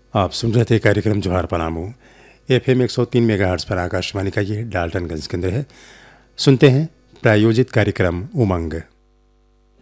आप सुन रहे थे कार्यक्रम जोहार पनामू FM 103 मेगाहर्ट्ज़ पर आकाशवाणी का ये डाल्टनगंज केंद्र है। सुनते हैं प्रायोजित कार्यक्रम उमंग।